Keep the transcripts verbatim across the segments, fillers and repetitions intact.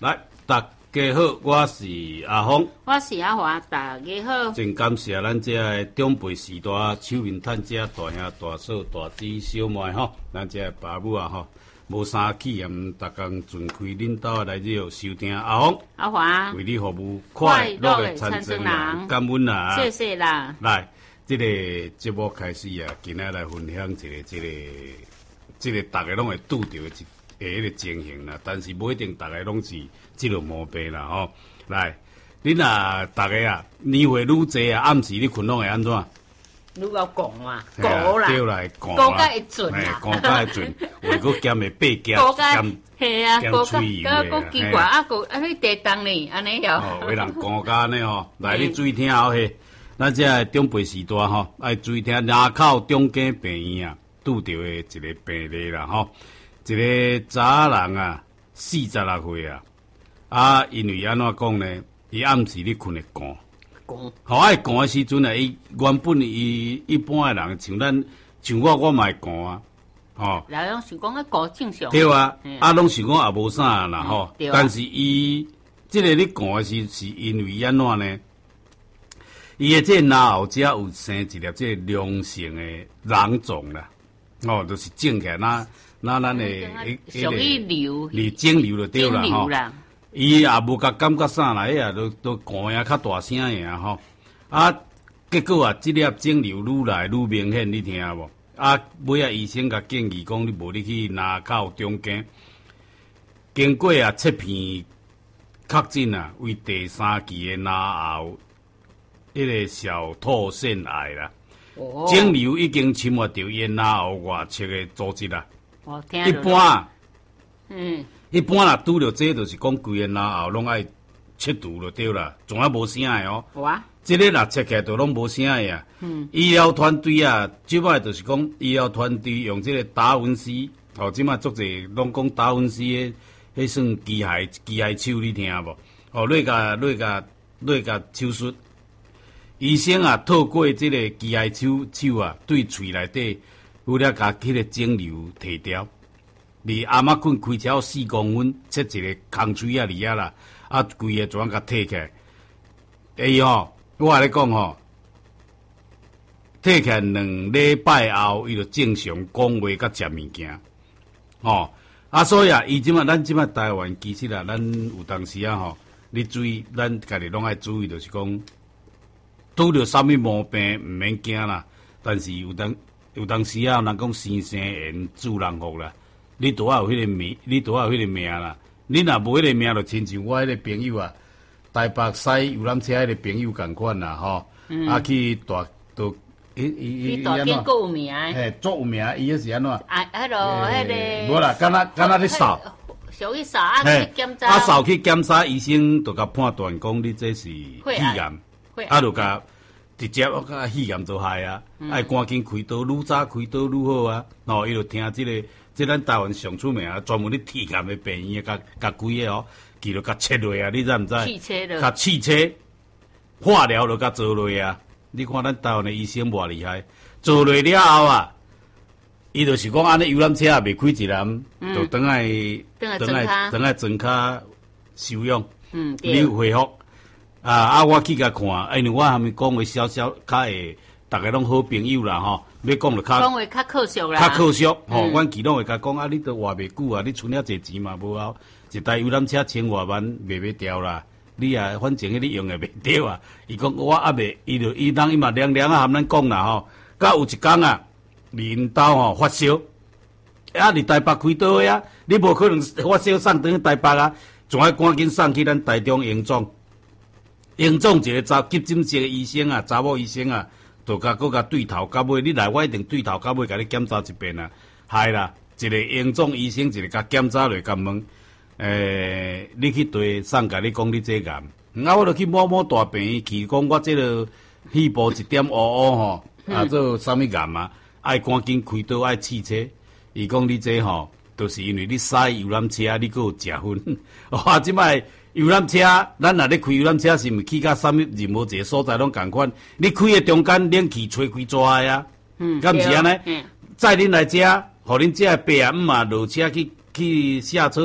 来，大家好，我是阿峰， 我是阿华，大家好。 真感谢咱这个长辈时代手面探家大兄、大嫂、大姊、小妹吼，咱这个爸母啊吼，无生气严，逐工尽开恁兜来这收听阿峰、 阿华为你服务快乐的参政人，感恩啦， 谢谢啦。 来，这个节目开始啊，今仔来分享一个这个这个大家拢会拄着的一。诶，迄个情形啦，但是不一定，大家拢是即落毛病啦吼。来，恁啊，大家啊，年岁愈济啊，暗时你困拢会安怎？ 愈够讲啊，讲啦， 对啦，讲啦， 讲甲会准啦， 啊， 讲甲会准，话佫兼会八夹， 讲甲兼系啊， 兼讲喙油甲佫奇怪啊，佫啊，你地动呢，安尼哟。 哦，有人讲甲安尼吼，来你注意听好嘿，咱这个长辈时代吼，爱注意听，牙口中间病院啊，拄着的一个病例啦吼。一个查人啊，四十六岁啊，啊，因为安怎讲呢？伊暗时咧困会寒， 寒， 好爱寒的时阵啊，伊原本伊一般的人像咱像我，我嘛会寒啊，吼。 人拢想讲啊，寒正常。 对啊，啊，拢想讲也无啥啦吼。 嗯啊、 但是伊即个咧寒的时，是因为安怎呢？伊的这脑后只有生一粒这良性的囊肿啦，哦，就是种起来那。那咱诶， 迄属于流， 你蒸流就对啦吼。伊也无甲感觉啥啦，迄也都都寒呀较大声呀吼。啊，结果啊，即粒蒸流愈来愈明显，你听无？啊，尾啊医生甲建议讲，你无你去牙口中间，经过啊切片确诊啊，为第三期诶牙后迄个小唾腺癌啦。哦。蒸流已经侵入到伊牙后外侧诶组织啦。一般，嗯，一般啦，拄着这就是讲规个牙后拢爱切除就对啦，从来无声的哦。哇！这个若切起来就拢无声的啊。嗯。医疗团队啊，即摆就是讲医疗团队用这个达文西，哦，即摆足侪拢讲达文西的，迄算机械机械手，你听无？哦，落甲落甲落甲手术，医生啊，透过这个机械手手啊，对喙内底。为了甲迄个肿瘤摕掉，你阿妈棍开条四公分，切一个空喙啊，里啊啦，啊，规个怎甲摕起来？哎吼，我咧讲吼，摕起来两礼拜后，伊就正常讲话甲食物件，吼、哦、啊，所以啊，伊即马咱即马台湾其实啊，咱有当时啊吼，你注意，咱家己拢爱注意，就是讲拄着啥物毛病，毋免惊啦，但是有当。有当时啊，人讲生生缘助人福啦，你拄啊有迄个命，你拄啊有迄个命啦。你若无迄个命，就亲像我迄个朋友啊，台北西游览车迄个朋友共款啦，吼、嗯，啊去大都，伊伊伊大见够有名诶， 嘿，足有名，伊迄是安怎？啊， 迄落迄个， 无啦，敢若敢若咧扫， 属于扫啊去检查， 啊扫去检查，医生就甲判断讲你这是肺癌，啊就甲。直接我甲肺炎就害啊！爱、嗯、赶紧开刀，愈早开刀愈好啊！哦，伊就听即、這個，即咱台湾上出名啊，专门咧体癌的病院，甲甲规个哦，佮就甲切落啊！你知毋知？ 汽车了， 甲汽车化疗就甲做落啊！你看咱台湾的医生偌厉害，做落了后啊，伊就是讲安尼游览车也未开一辆，嗯、就等来等来等来装卡收养，嗯，你恢复。啊啊！我去甲看，因为我还没讲话少少，较会，大家拢好朋友啦吼。要讲就较讲话较可惜啦， 较可惜吼。阮、嗯、其拢会甲讲啊，你都活袂久啊，你存了侪钱嘛无啊？一台游览车千外万卖袂掉啦。你啊，反正迄你用诶袂掉啊。伊讲我还袂，伊就伊当伊嘛凉凉啊，含咱讲啦吼。甲有一工啊，因兜吼发烧，啊，伫台北开刀诶啊，你无可能发烧送转去台北啊，仲爱赶紧送去咱台中荣总。荣总一个查急诊室的医生啊，查某医生啊，就甲佮甲对头到尾，你来我一定对头到尾，甲你检查一遍啊。系啦，一个荣总医生，一个甲检查落，甲问，诶、欸，你去对送甲你讲你这癌，啊，我就去摸摸大病院去，讲我这个肺部一点乌乌吼，啊，做啥物癌啊？爱赶紧开刀，爱汽车。伊讲你这吼，都、就是因为你驶游览车，你佮有食薰。哇，即摆。游览车，咱若咧开游览车，是毋去到啥物任何一个所在拢共款？你开诶中间冷气吹开抓呀，嗯，敢毋是安尼？载恁来遮，互恁遮爸啊姆啊落车去去下车，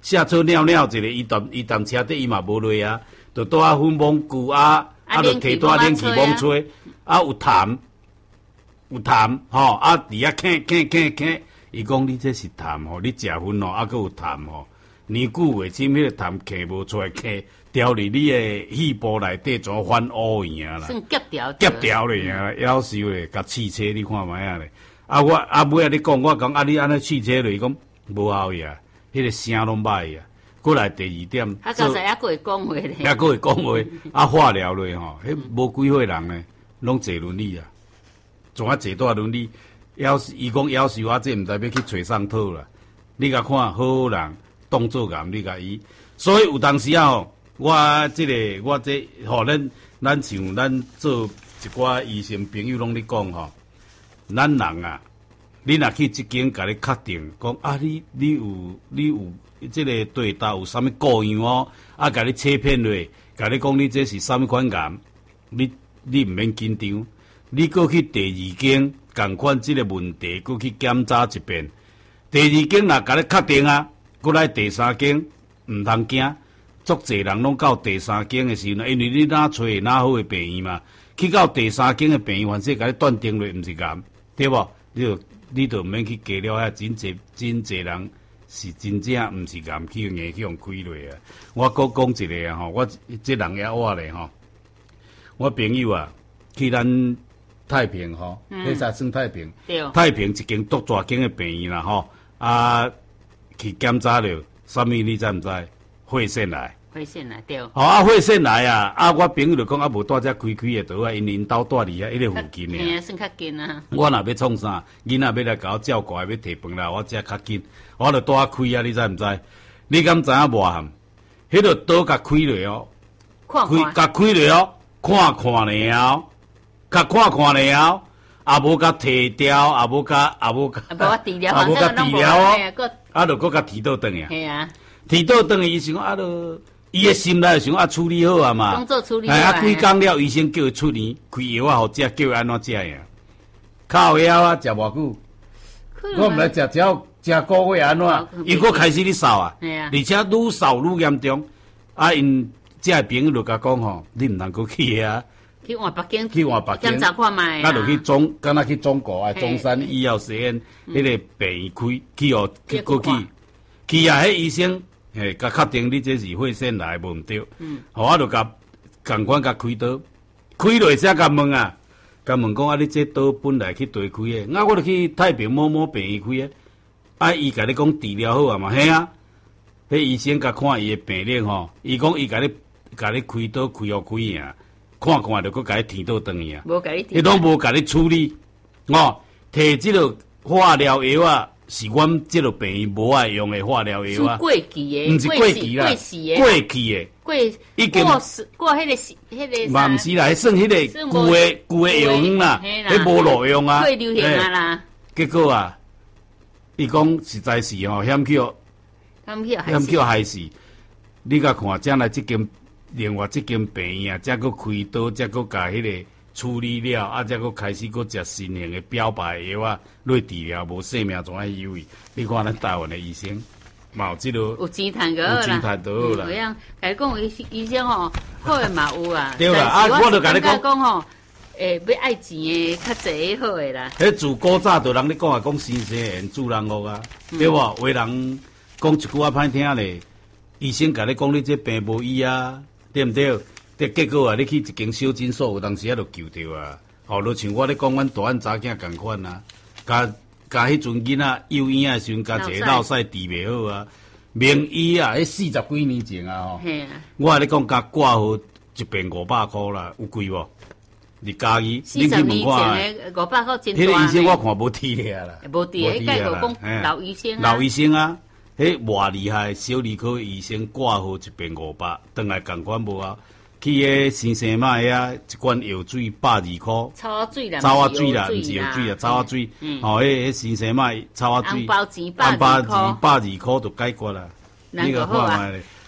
下车尿尿一个，伊踮伊踮车底伊嘛无落啊，就拄啊粉蒙句啊，啊就摕带冷气风吹，啊有痰，有痰吼，啊伫遐咳咳咳咳，伊讲你这是痰吼，你食薰哦，啊佫有痰吼，年久月深，迄个痰咳无出来，咳掉入你的细胞内底，怎反乌样啦？ 算夹掉， 夹掉咧啊，夭寿咧，甲汽车你看卖啊咧，啊我啊尾啊你讲，我讲啊你安尼汽车咧，伊讲无效呀，迄个声拢歹呀。过来第二点， 啊刚才还佫会讲话咧， 还佫会讲话，啊化疗咧吼，迄无几岁人咧，拢坐轮椅啊，怎啊坐大轮椅？夭伊讲夭寿啊，这毋知要去找上套啦。你甲看好好人当做咁，你甲伊，所以有当时啊吼，我即、這个我这吼咱咱像咱做一寡医生朋友拢咧讲吼，咱人啊，你若去即间甲你确定讲啊，你你有你有。即个对答有啥物故样哦？啊，甲你切片落，甲你讲你这是啥物款癌？你你毋免紧张，你过去第二间共款即个问题，过去检查一遍。第二间若甲你确定啊，过来第三间毋通惊。足侪人拢到第三间的时候，因为你哪找哪好的病院嘛，去到第三间的病院，反正甲你断定落毋是癌，对无？你就你就毋免去加了遐真侪真侪人。是真正毋是癌去硬去用开落啊！我搁讲一个啊吼，我这人也话咧吼，我朋友啊去咱太平吼，迄啥算太平？ 对， 太平一间独大间的病院啦吼，啊去检查了，啥物你知毋知？血腺癌。 血腺癌对。 吼啊，血腺癌啊！啊，我朋友就讲啊，无带遮开开的倒啊，因因兜住伫遐，迄个附近嘿啊，算较近啊。 我若要创啥，囡仔要来甲我照顾，要摕饭来，我遮较紧。我著带开啊，你知毋知？你敢知影无含？迄个刀甲开落哦，开甲开落哦，看看了，甲看看了，也无甲摕掉，也无甲，也无甲， 也无治疗， 也无甲治疗哦， 啊，著搁甲提倒转去。 系啊， 提倒转去，伊想啊，著伊诶心内想啊，处理好啊嘛。 工作处理好啊，几工了，医生叫伊出年开药啊，互食，叫伊安怎食呀？靠药啊，食偌久？我毋来食，只要。食个月安怎？伊佫开始咧扫啊，而且愈扫愈严重。啊，因这朋友就甲讲吼，你毋通佫去啊， 去换北京， 去换北京检查看卖啊，就去中，敢若去中国啊，中山医药实验迄个病院开，去哦，去过去，去啊，迄医生嘿，甲确定你这是血腺癌无毋对，嗯，好，我就甲共款甲开刀，开落才甲问啊，甲问讲啊，你这刀本来去对开的，啊，我就去太平某某病院开的。啊！伊甲你讲治疗好啊嘛，嘿啊！迄医生甲看伊诶病历吼，伊讲伊甲你甲你开刀开互开啊，看看就搁甲你填倒转去啊。 无甲你， 伊拢无甲你处理，哦，摕即落化疗药啊，是阮即落病院无爱用诶化疗药啊。 过期诶， 毋是过期啦， 过时诶， 过期诶， 过已经过过迄个迄个。 嘛毋是啦，迄算迄个旧诶旧诶药丸啦，迄无路用啊。 过流行啊啦。 结果啊。伊讲实在是吼，险去，险去害死。你甲看，将来即间另外即间病院啊，才搁开刀，才搁甲迄个处理了，啊，才搁开始搁食新型的标靶药啊，来治疗无性命怎啊有位？你看咱台湾的医生，嘛有即落有钱赚个好啦， 有钱赚就好啦。 有样，甲讲医医生吼，好诶嘛有啊。 对啦，啊，我就甲你讲讲吼。诶，要爱钱诶，较济好诶啦。 迄自古早就人咧讲啊，讲先生缘助人恶啊，嗯、对无？话人讲一句话歹听咧，医生甲你讲你这病无医啊，对毋对？แต่结果啊，你去一间小诊所，有当时啊，就救着啊。吼，就像我咧讲，阮大汉查囝共款啊，甲甲迄阵囡仔幼婴诶时阵，甲一个闹屎治袂好啊。名医啊，迄四十几年前啊，吼，我咧讲，甲挂号一遍五百箍啦，有贵无？你家己， 四十年前诶，五百块真大。 迄个医生我看无治了啦， 无治，迄个就讲老医生啊。 老医生啊，迄偌厉害，小儿科医生挂号一遍五百，倒来共款无啊？去迄先生买遐一罐药水百二箍。 草仔水啦， 草仔水啦，毋是药水啊，草仔水。吼，迄迄先生买草仔水。 红包钱百二箍， 红包钱百二箍就解决啦。 你个看卖咧，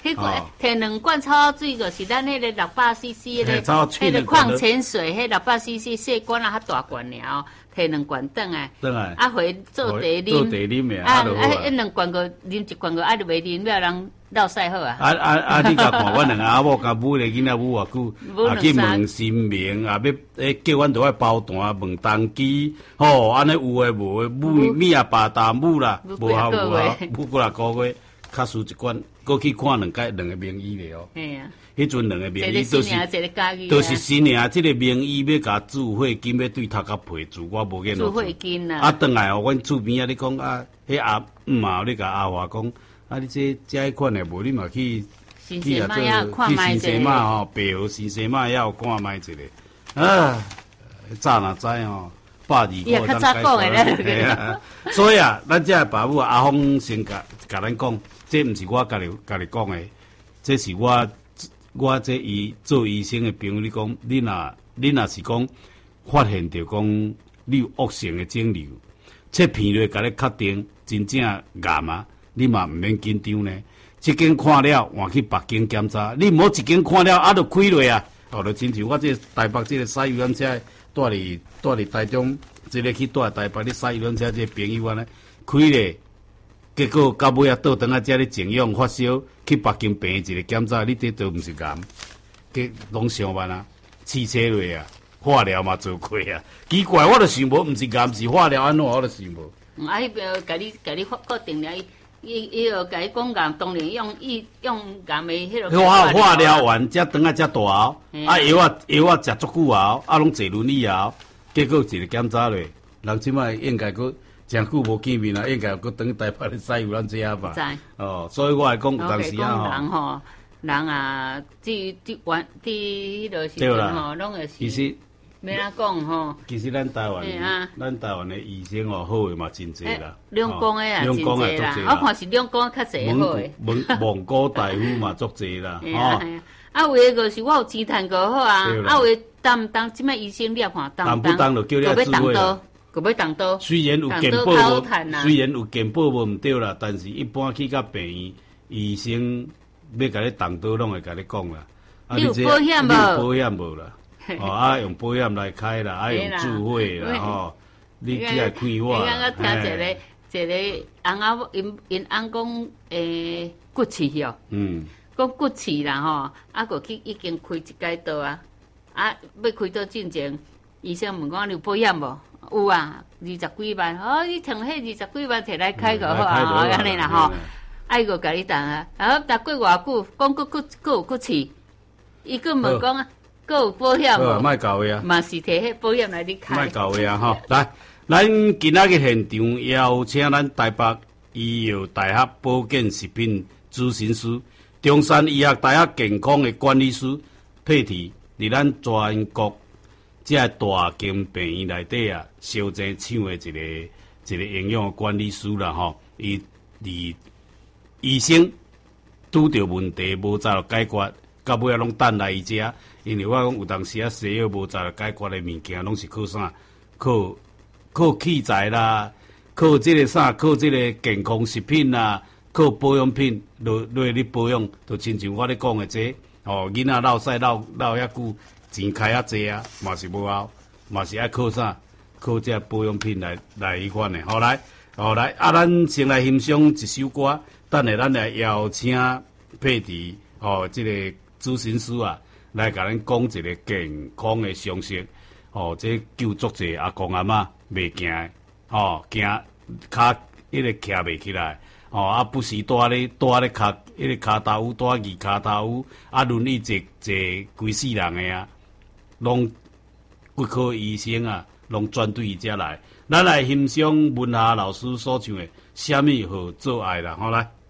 迄个摕两罐草水，就是咱迄个六百 C C 的，迄个矿泉水，迄六百 C C 细罐啊，较大罐尔，摕两罐转来， 转来， 啊，回做茶啉， 做茶啉的， 啊啊，迄两罐个啉一罐个，啊，就袂啉了，人落屎好啊。 啊啊啊！你甲看，阮两个阿某甲母咧囡仔母偌久，啊去问神明，啊要诶叫阮倒来包单，问当机，吼，安尼有诶无诶，母米啊巴大母啦，无效无效，母过来个月，较输一罐，过去看两届两个名医咧哦。 嘿啊。 迄阵两个名医都是，都是新诶啊！即个名医要甲注血金，要对头壳皮注，我无见注血金啊！ 啊，转来哦，阮厝边啊，你讲啊，迄阿姆啊，你甲阿华讲，啊，你这这迄款诶无，你嘛去去啊做去新生嘛吼，白河新生嘛也有看卖一个啊，早若知吼，百二块当解决啦。所以啊，咱这爸母阿峰先甲甲咱讲，这毋是我家己家己讲诶，这是我。我这医做医生的朋友，你讲，你若你若是讲发现着讲你有恶性的肿瘤，切片落甲你确定真正癌啊，你嘛毋免紧张呢。一间看了换去别间检查，你无一间看了啊，就开落啊，哦，就亲像我这台北这个驶游览车带伫带伫台中，这个去带台北咧驶游览车这个朋友安尼开咧。结果到尾啊，倒转啊，遮咧静养发烧，去北京病一个检查，你这都毋是癌，计拢上万啊，汽车落啊，化疗嘛做过啊，奇怪，我就想无，毋是癌，是化疗安怎，我就想无。 啊，迄边甲你甲你确定了，伊伊个甲你讲癌，当然用伊用癌的迄个。 化化疗完，才转啊才大后，啊药啊药啊食足久后，啊拢坐轮椅后，结果一个检查落，人即摆应该佫。真久无见面啦，应该佫等台北咧驶游览车吧。哦，所以我来讲有当时啊人吼，人啊，伫伫玩伫迄落时阵吼，拢会是。其实，要安讲吼？ 其实咱台湾，咱台湾的医生哦，好诶嘛真济啦。 两公诶啊，真济啦。我看是两公较济好诶。 蒙蒙古大夫嘛足济啦。 哦。啊，有诶个是我有钱趁个好啊，啊有诶当当即摆医生你也看当当。当不当就叫你注意。 个要动刀， 虽然有健保无，虽然有健保无毋对啦，但是一般去到病院，医生要甲你动刀，拢会甲你讲啦。 你有保险无？你有保险无啦？哦，啊用保险来开啦，啊用注血啦，吼，你只来看我。 你刚刚听一个一个翁仔因因翁讲诶骨刺哟，嗯，讲骨刺啦吼，啊个去已经开一解刀啊，啊要开刀进前，医生问讲你有保险无？有啊，二十几万，哦，你从迄二十几万摕来开个好啊，安尼啦吼，爱个甲你谈啊，然后达过偌久，讲佫佫佫有骨刺，伊佫问讲啊，佫有保险无？ 莫搞话啊！ 嘛是摕迄保险来你开。 莫搞话啊！吼，来，咱今仔日现场邀请咱台北医药大学保健食品咨询师、中山医学大学健康的管理师佩提，伫咱全国。这大间病院内底啊，烧钱抢的一个一个营养管理师啦吼，伊离医生拄着问题无早就解决，到尾啊拢等来伊遮，因为我讲有当时啊西药无早就解决的物件，拢是靠啥？靠靠器材啦，靠这个啥？靠这个健康食品啦，靠保养品落落去保养，就亲像我咧讲的这，哦，囡仔老屎老老遐久。钱开遐济啊，嘛是无效，嘛是爱靠啥？靠这保养品来来迄款的。好来，好来，啊，咱先来欣赏一首歌，等下咱来邀请佩蒂哦，这个咨询师啊，来甲咱讲一个健康的常识。哦，这救足者阿公阿嬷袂行，哦，行骹迄个徛袂起来。哦，啊，不时带咧带咧骹迄个骹头乌，带二骹头乌，啊，轮椅坐坐规世人的啊。拢骨科医生啊，拢专对伊遮来，咱来欣赏文夏老师所唱的《虾米好做爱》啦，好来。